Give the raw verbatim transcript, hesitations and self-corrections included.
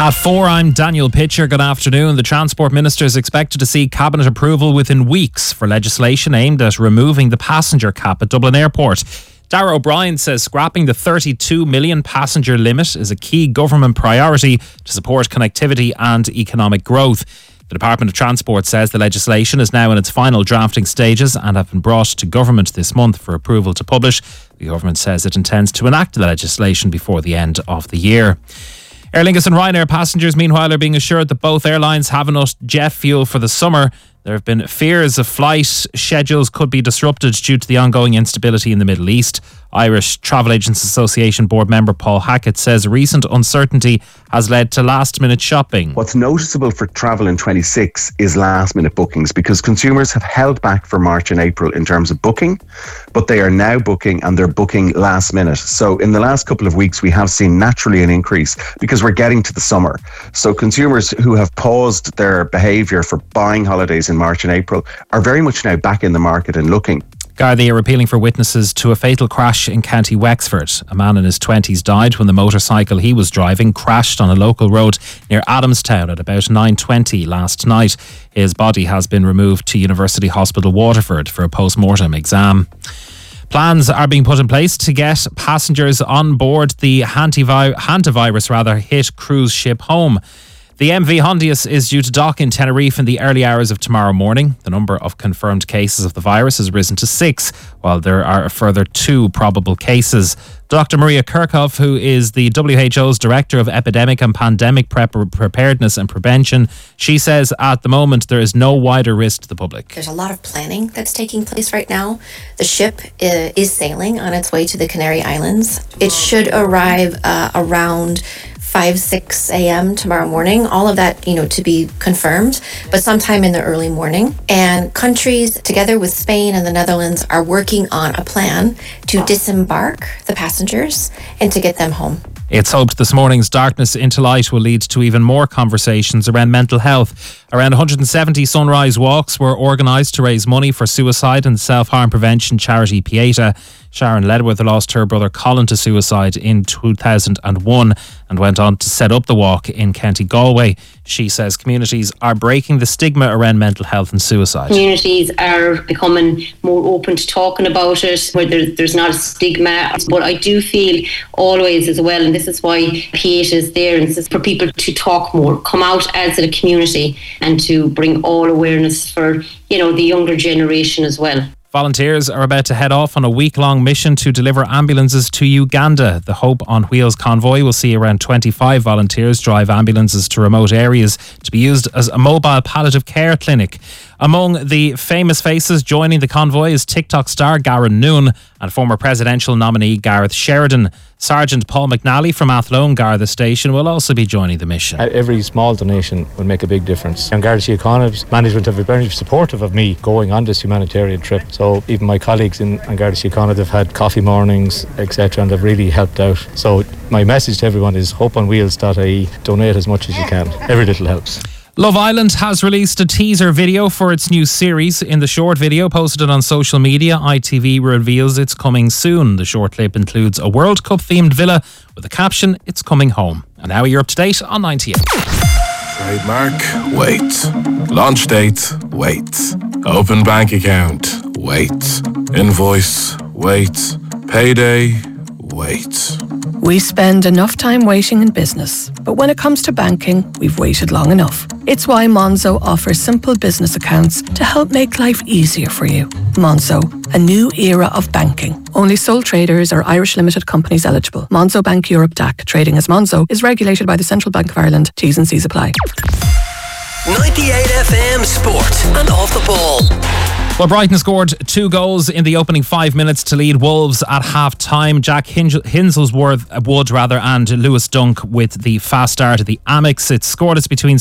At four, I'm Daniel Pitcher. Good afternoon. The Transport Minister is expected to see Cabinet approval within weeks for legislation aimed at removing the passenger cap at Dublin Airport. Darragh O'Brien says scrapping the thirty-two million passenger limit is a key government priority to support connectivity and economic growth. The Department of Transport says the legislation is now in its final drafting stages and have been brought to government this month for approval to publish. The government says it intends to enact the legislation before the end of the year. Aer Lingus and Ryanair passengers, meanwhile, are being assured that both airlines have enough jet fuel for the summer. There have been fears of flight schedules could be disrupted due to the ongoing instability in the Middle East. Irish Travel Agents Association board member Paul Hackett says recent uncertainty has led to last-minute shopping. What's noticeable for travel in twenty-six is last-minute bookings, because consumers have held back for March and April in terms of booking, but they are now booking and they're booking last minute. So in the last couple of weeks, we have seen naturally an increase because we're getting to the summer. So consumers who have paused their behaviour for buying holidays in March and April are very much now back in the market and looking. Gardaí are appealing for witnesses to a fatal crash in County Wexford. A man in his twenties died when the motorcycle he was driving crashed on a local road near Adamstown at about nine twenty last night. His body has been removed to University Hospital Waterford for a post-mortem exam. Plans are being put in place to get passengers on board the hantavi- hantavirus rather hit cruise ship Home. The M V Hondius is due to dock in Tenerife in the early hours of tomorrow morning. The number of confirmed cases of the virus has risen to six, while there are a further two probable cases. Doctor Maria Kirchhoff, who is the W H O's Director of Epidemic and Pandemic Prep- Preparedness and Prevention, she says at the moment there is no wider risk to the public. There's a lot of planning that's taking place right now. The ship uh, is sailing on its way to the Canary Islands. It should arrive uh, around five, six a.m. tomorrow morning. All of that, you know, to be confirmed, but sometime in the early morning. And countries, together with Spain and the Netherlands, are working on a plan to disembark the passengers and to get them home. It's hoped this morning's darkness into light will lead to even more conversations around mental health. Around one hundred seventy sunrise walks were organised to raise money for suicide and self-harm prevention charity Pieta. Sharon Ledworth lost her brother Colin to suicide in two thousand one and went on to set up the walk in County Galway. She says communities are breaking the stigma around mental health and suicide. Communities are becoming more open to talking about it, where there, there's not a stigma. But I do feel always as well, and this is why Pieta is there, and this is for people to talk more, come out as a community and to bring all awareness for, you know, the younger generation as well. Volunteers are about to head off on a week-long mission to deliver ambulances to Uganda. The Hope on Wheels convoy will see around twenty-five volunteers drive ambulances to remote areas to be used as a mobile palliative care clinic. Among the famous faces joining the convoy is TikTok star Garen Noon and former presidential nominee Gareth Sheridan. Sergeant Paul McNally from Athlone Garda Station will also be joining the mission. Every small donation will make a big difference. And Garda Síochána's management have been very supportive of me going on this humanitarian trip. So even my colleagues in Garda Síochána, they've had coffee mornings, et cetera, and they've really helped out. So my message to everyone is hope on wheels dot I E. Donate as much as you can. Every little helps. Love Island has released a teaser video for its new series. In the short video posted on social media, I T V reveals it's coming soon. The short clip includes a World Cup themed villa with the caption, "It's coming home." And now you're up to date on ninety-eight. Trademark, wait. Launch date, wait. Open bank account, wait. Invoice, wait. Payday, wait. We spend enough time waiting in business, but when it comes to banking, we've waited long enough. It's why Monzo offers simple business accounts to help make life easier for you. Monzo, a new era of banking. Only sole traders or Irish limited companies eligible. Monzo Bank Europe D A C, trading as Monzo, is regulated by the Central Bank of Ireland. T's and C's apply. ninety-eight F M Sport and Off the Ball. Well, Brighton scored two goals in the opening five minutes to lead Wolves at half-time. Jack Hinselsworth, Wood rather, and Lewis Dunk with the fast start of the Amex. It scored us between